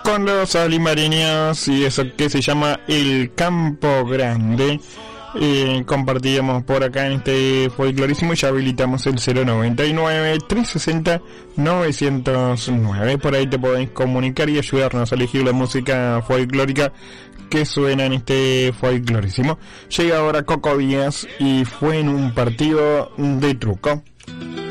con los alimareños y eso que se llama El Campo Grande. Compartíamos por acá en este folclorísimo y ya habilitamos el 099-360-909. Por ahí te podéis comunicar y ayudarnos a elegir la música folclórica que suena en este folclorísimo. Llega ahora Coco Díaz y fue en un partido de truco.